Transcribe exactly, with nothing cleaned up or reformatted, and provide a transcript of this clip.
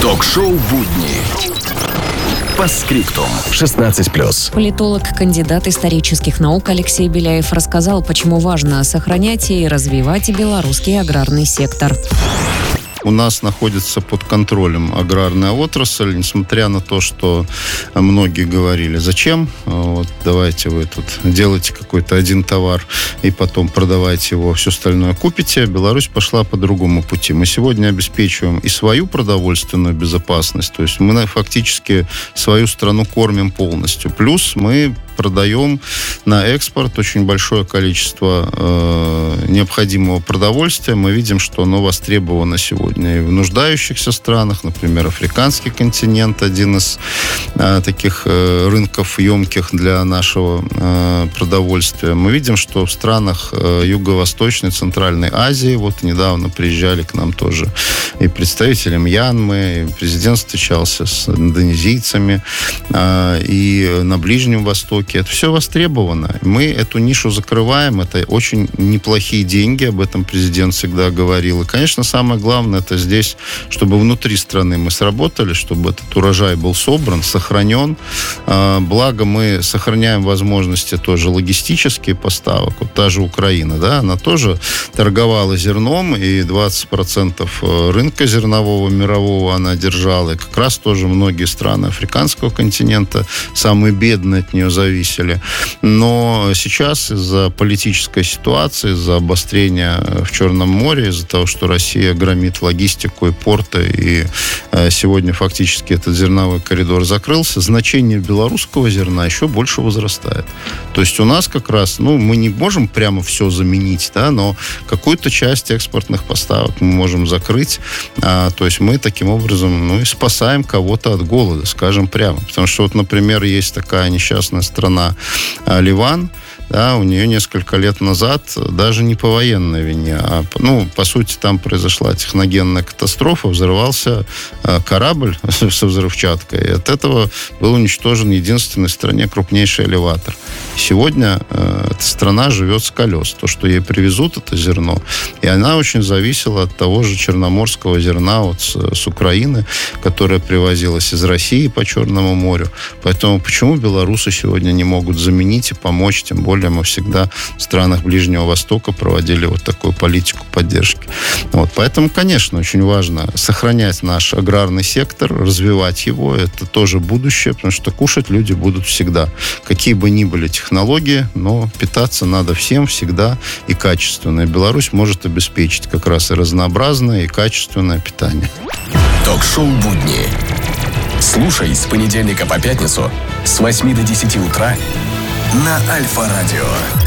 Ток-шоу «Будни». По скриптум. шестнадцать плюс. Политолог, кандидат исторических наук Алексей Беляев рассказал, почему важно сохранять и развивать белорусский аграрный сектор. У нас находится под контролем аграрная отрасль, несмотря на то, что многие говорили, зачем, вот, давайте вы тут делайте какой-то один товар и потом продавайте его, все остальное купите. Беларусь пошла по другому пути. Мы сегодня обеспечиваем и свою продовольственную безопасность, то есть мы фактически свою страну кормим полностью. Плюс мы продаем на экспорт очень большое количество э, необходимого продовольствия. Мы видим, что оно востребовано сегодня и в нуждающихся странах, например, африканский континент, один из э, таких э, рынков емких для нашего э, продовольствия. Мы видим, что в странах э, Юго-Восточной, Центральной Азии, вот недавно приезжали к нам тоже и представители Мьянмы, и президент встречался с индонезийцами, э, и на Ближнем Востоке. Это все востребовано. Мы эту нишу закрываем. Это очень неплохие деньги. Об этом президент всегда говорил. И, конечно, самое главное, это здесь, чтобы внутри страны мы сработали, чтобы этот урожай был собран, сохранен. Благо, мы сохраняем возможности тоже логистические поставок. Вот та же Украина, да, она тоже торговала зерном, и двадцать процентов рынка зернового мирового она держала. И как раз тоже многие страны африканского континента, самые бедные от нее зависели. Но сейчас из-за политической ситуации, из-за обострения в Черном море, из-за того, что Россия громит логистику и порты, и сегодня фактически этот зерновой коридор закрылся, значение белорусского зерна еще больше возрастает. То есть у нас как раз, ну, мы не можем прямо все заменить, да, но какую-то часть экспортных поставок мы можем закрыть. А, то есть мы таким образом, ну, и спасаем кого-то от голода, скажем прямо. Потому что вот, например, есть такая несчастная страна Ливан, да, у нее несколько лет назад, даже не по военной вине, а, ну, по сути, там произошла техногенная катастрофа, взорвался э, корабль со взрывчаткой, и от этого был уничтожен единственный в стране крупнейший элеватор. Сегодня э, эта страна живет с колес. То, что ей привезут, это зерно. И она очень зависела от того же черноморского зерна вот с, с Украины, которое привозилось из России по Черному морю. Поэтому почему белорусы сегодня не могут заменить и помочь, тем более мы всегда в странах Ближнего Востока проводили вот такую политику поддержки. Вот. Поэтому, конечно, очень важно сохранять наш аграрный сектор, развивать его. Это тоже будущее, потому что кушать люди будут всегда. Какие бы ни были технологии, но питаться надо всем всегда и качественно. И Беларусь может обеспечить как раз и разнообразное, и качественное питание. Ток-шоу «Будни». Слушай с понедельника по пятницу с восьми до десяти утра на Альфа-радио.